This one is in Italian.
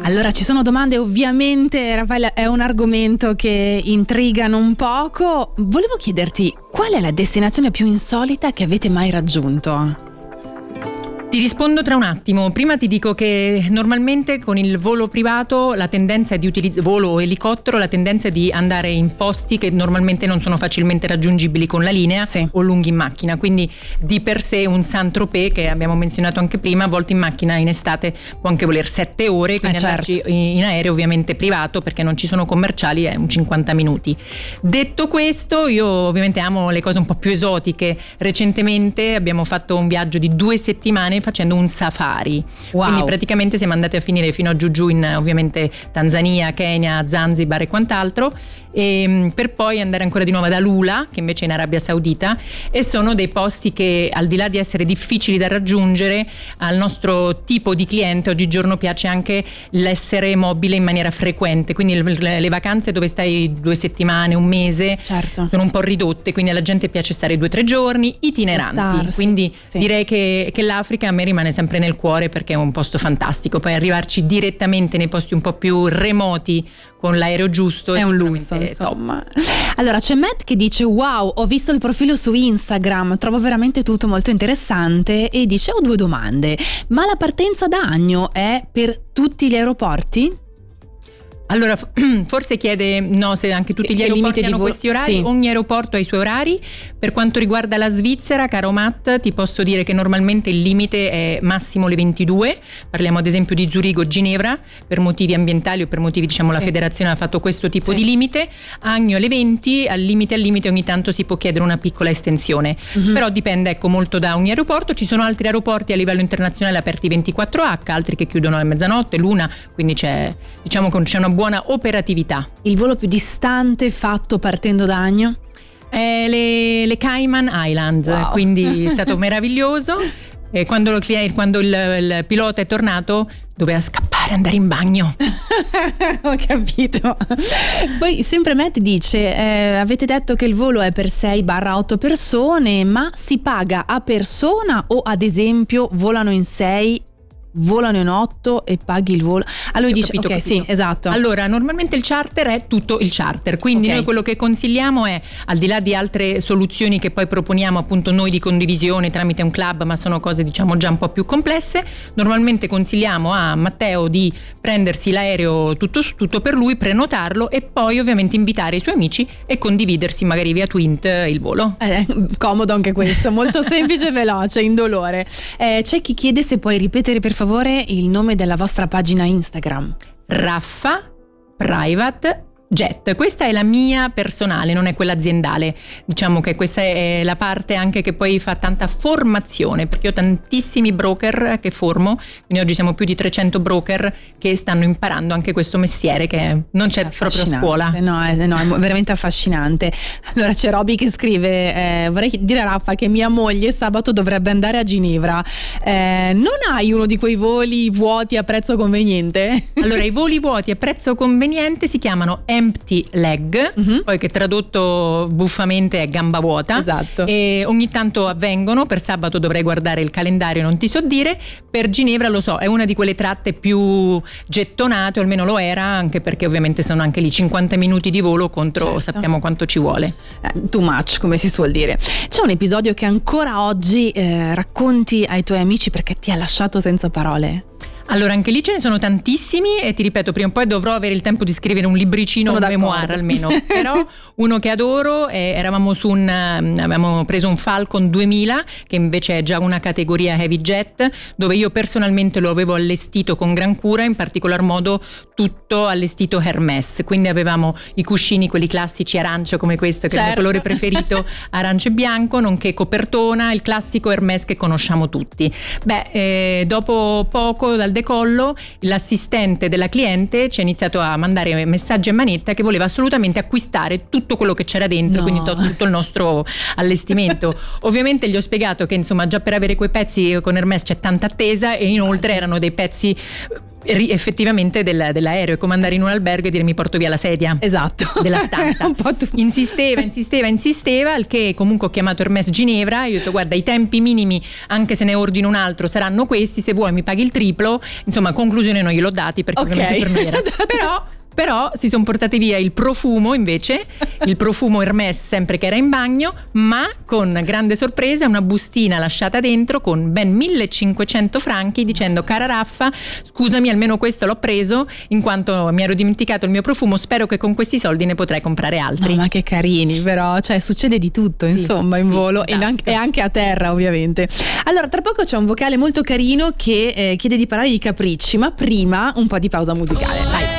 Allora, ci sono domande, ovviamente, Raffaella, è un argomento che intriga non poco. Volevo chiederti, qual è la destinazione più insolita che avete mai raggiunto? Ti rispondo tra un attimo. Prima ti dico che normalmente con il volo privato la tendenza è di volo o elicottero, la tendenza è di andare in posti che normalmente non sono facilmente raggiungibili con la linea, sì, o lunghi in macchina. Quindi di per sé un Saint-Tropez, che abbiamo menzionato anche prima, a volte in macchina in estate può anche voler 7 ore, quindi andarci in aereo ovviamente privato, perché non ci sono commerciali, è un 50 minuti. Detto questo, io ovviamente amo le cose un po' più esotiche. Recentemente abbiamo fatto un viaggio di 2 settimane facendo un safari. Wow. Quindi praticamente siamo andati a finire fino a giù in ovviamente Tanzania, Kenya, Zanzibar e quant'altro, e per poi andare ancora di nuovo ad Alula, che invece è in Arabia Saudita, e sono dei posti che, al di là di essere difficili da raggiungere, al nostro tipo di cliente oggigiorno piace anche l'essere mobile in maniera frequente, quindi le vacanze dove stai 2 settimane, un mese, certo, sono un po' ridotte, quindi alla gente piace stare 2 o 3 giorni itineranti. Quindi sì, direi che l'Africa a me rimane sempre nel cuore, perché è un posto fantastico. Poi arrivarci direttamente nei posti un po' più remoti con l'aereo giusto è un lusso, insomma. Allora, c'è Matt che dice: wow, ho visto il profilo su Instagram, trovo veramente tutto molto interessante, e dice: ho 2 domande, ma la partenza da Agno è per tutti gli aeroporti? Allora, forse chiede se anche tutti gli aeroporti hanno questi orari. Sì. Ogni aeroporto ha i suoi orari. Per quanto riguarda la Svizzera, caro Matt, ti posso dire che normalmente il limite è massimo le 22. Parliamo ad esempio di Zurigo, Ginevra, per motivi ambientali o per motivi, diciamo, la federazione ha fatto questo tipo di limite. Agno alle 20, al limite ogni tanto si può chiedere una piccola estensione. Però dipende, molto da ogni aeroporto. Ci sono altri aeroporti a livello internazionale aperti 24H, altri che chiudono a mezzanotte, l'una, quindi c'è una buona operatività. Il volo più distante fatto partendo da Agno? Le Cayman Islands, wow. Quindi è stato meraviglioso. E quando il pilota è tornato, doveva scappare, andare in bagno. Ho capito. Poi sempre Matt dice: avete detto che il volo è per 6-8 persone, ma si paga a persona o ad esempio volano in 6, volano in 8 e paghi il volo? Allora dice capito. Sì, esatto. Allora, normalmente il charter è tutto il charter, quindi noi quello che consigliamo è, al di là di altre soluzioni che poi proponiamo appunto noi di condivisione tramite un club, ma sono cose diciamo già un po' più complesse, normalmente consigliamo a Matteo di prendersi l'aereo tutto per lui, prenotarlo e poi ovviamente invitare i suoi amici e condividersi magari via Twint il volo. Comodo anche questo, molto semplice e veloce, indolore. C'è chi chiede se puoi ripetere per favore il nome della vostra pagina Instagram. Raffa Private Jet, questa è la mia personale, non è quella aziendale. Diciamo che questa è la parte anche che poi fa tanta formazione, perché ho tantissimi broker che formo, quindi oggi siamo più di 300 broker che stanno imparando anche questo mestiere che non c'è proprio a scuola. No, è veramente affascinante. Allora c'è Roby che scrive: vorrei dire a Raffa che mia moglie sabato dovrebbe andare a Ginevra, non hai uno di quei voli vuoti a prezzo conveniente? Allora, i voli vuoti a prezzo conveniente si chiamano empty leg, poi che tradotto buffamente è gamba vuota. Esatto. E ogni tanto avvengono. Per sabato dovrei guardare il calendario, non ti so dire. Per Ginevra lo so, è una di quelle tratte più gettonate, o almeno lo era, anche perché ovviamente sono anche lì 50 minuti di volo contro, certo, sappiamo quanto ci vuole. Too much, come si suol dire. C'è un episodio che ancora oggi racconti ai tuoi amici perché ti ha lasciato senza parole? Allora, anche lì ce ne sono tantissimi e ti ripeto, prima o poi dovrò avere il tempo di scrivere un libricino, un memoir almeno. Però uno che adoro, eravamo avevamo preso un Falcon 2000, che invece è già una categoria heavy jet, dove io personalmente lo avevo allestito con gran cura, in particolar modo tutto allestito Hermès, quindi avevamo i cuscini, quelli classici arancio come questo, che certo, è il mio colore preferito, arancio e bianco, nonché copertona, il classico Hermès che conosciamo tutti. Dopo poco dal decollo, l'assistente della cliente ci ha iniziato a mandare messaggi a manetta che voleva assolutamente acquistare tutto quello che c'era dentro, quindi tutto il nostro allestimento. Ovviamente gli ho spiegato che insomma già per avere quei pezzi con Hermès c'è tanta attesa, e inoltre erano dei pezzi effettivamente dell'aereo. È come andare in un albergo e dire mi porto via la sedia. Esatto. Della stanza. Un po' tu. Insisteva, al che comunque ho chiamato Hermès Ginevra e io ho detto guarda, i tempi minimi, anche se ne ordino un altro, saranno questi, se vuoi mi paghi il triplo. Insomma, conclusione non gliel'ho dati perché ovviamente per me era. Però si sono portati via il profumo invece, il profumo Hermès sempre che era in bagno, ma con grande sorpresa una bustina lasciata dentro con ben 1.500 franchi dicendo cara Raffa, scusami, almeno questo l'ho preso in quanto mi ero dimenticato il mio profumo, spero che con questi soldi ne potrai comprare altri. No, ma che carini però, cioè succede di tutto insomma in volo e anche a terra ovviamente. Allora tra poco c'è un vocale molto carino che chiede di parlare di capricci, ma prima un po' di pausa musicale. Vai.